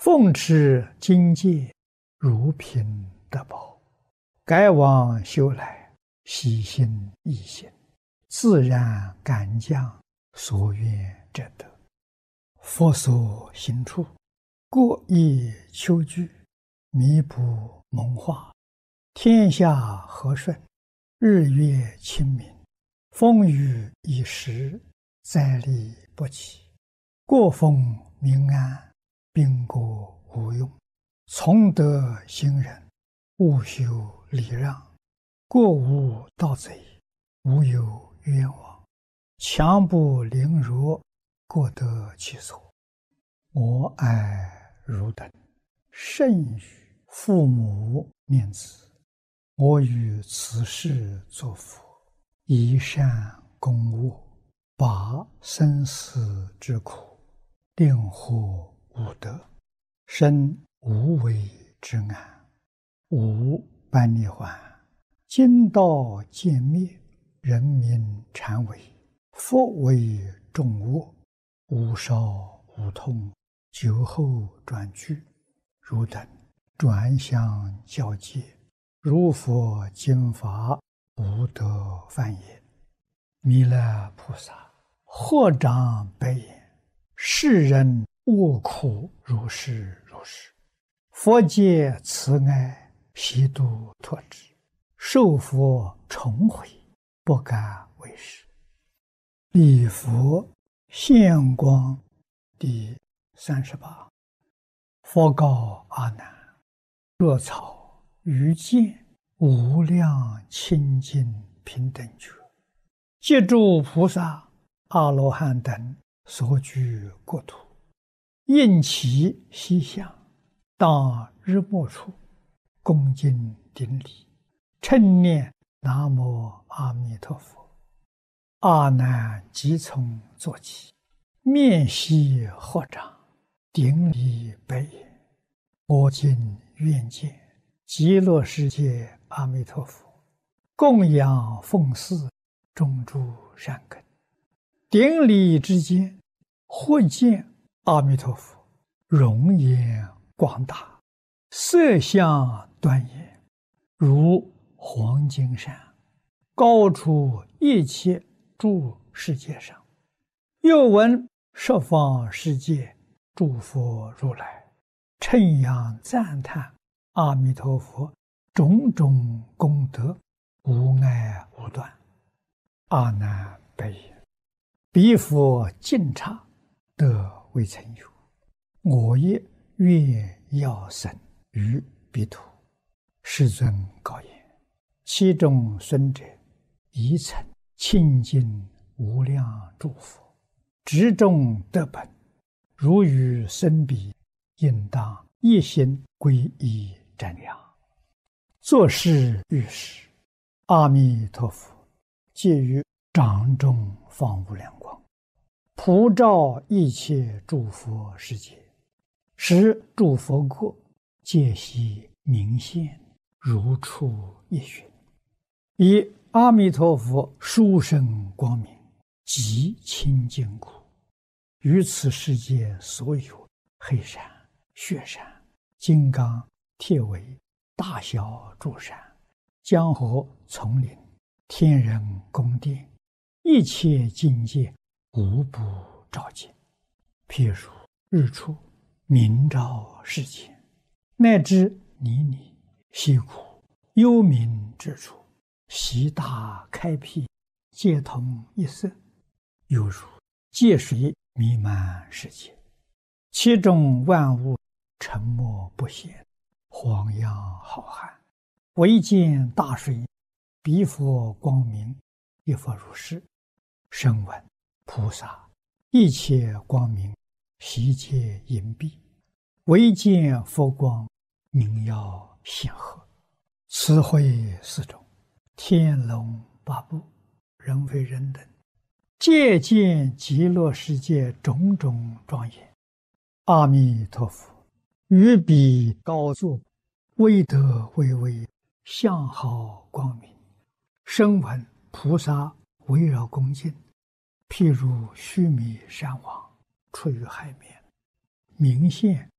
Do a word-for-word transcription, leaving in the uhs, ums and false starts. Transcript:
奉持经戒，如凭得宝。改往修来，喜心易行，自然感将所愿者得。佛所行处，过意求具，弥补蒙化，天下和顺，日月清明，风雨已时，灾利不起，过风民安，兵国无用。从德行人，勿修礼让，过无盗贼，无有冤枉。强不凌辱，过得其所。我爱汝等，甚与父母念子。我于此世作佛，以善供物，拔生死之苦，令获无得，生无为之安，无般涅槃。今道渐灭，人民常为，佛为众恶，无少无痛，久后转去。汝等转向教戒，如佛经法，不得犯也。弥勒菩萨获长白言：世人恶苦如是如是，佛界慈爱，悉度脱之，受佛重回，不敢为是。礼佛现光第三十八。佛告阿难：若草于见无量清净平等觉，借诸菩萨、阿罗汉等所居国土，应其西向，当日暮处，恭敬顶礼，称念南无阿弥陀佛。阿难即从坐起，面悉合掌，顶礼白言：我今愿见极乐世界阿弥陀佛，供养奉祀，种诸善根。顶礼之间，忽见阿弥陀佛容颜广大，色相端严，如黄金山，高出一切诸世界上。又闻十方世界诸佛如来称扬赞叹阿弥陀佛种种功德，无碍无断。阿难白言：彼佛净刹，得未曾有，我也愿要生于彼土。世尊告言：其中孙者，宜曾清净无量诸佛，执众得本，如与生彼，应当一心皈依瞻仰。作是遇事，阿弥陀佛借于掌中放无量光，普照一切诸佛世界，使诸佛国皆悉明现，如出一寻。以阿弥陀佛殊胜光明，极清净故，于此世界所有黑山、雪山、金刚、铁围、大小诸山、江河丛林、天人宫殿，一切境界无不照见。譬如日出明照世间，乃至泥泞溪谷幽冥之处，悉大开辟，皆同一色，犹如界水弥漫世界，其中万物沉默不显，荒洋浩瀚，唯见大水，彼佛光明，亦复如是。声闻菩萨一切光明，悉皆隐蔽，唯见佛光，明耀显赫。此会四种，天龙八部，人非人等，皆见极乐世界种种庄严。阿弥陀佛于彼高坐，威德巍巍，相好光明。声闻菩萨围绕恭敬，譬如须弥山王出于海面，明现